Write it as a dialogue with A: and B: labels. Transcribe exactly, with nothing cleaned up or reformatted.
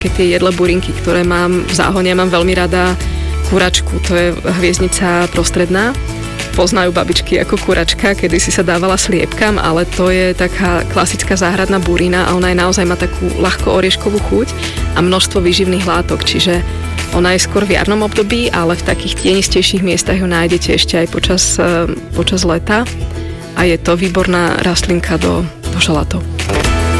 A: Keď tie jedle burinky, ktoré mám v záhone, mám veľmi rada kuračku, to je hviezdica prostredná. Poznajú babičky ako kuračka, kedy si sa dávala sliepkam, ale to je taká klasická záhradná burina a ona je naozaj má takú ľahko orieškovú chuť a množstvo výživných látok, čiže ona je skôr v jarnom období, ale v takých tienistejších miestach ju nájdete ešte aj počas, počas leta a je to výborná rastlinka do, do šalátov.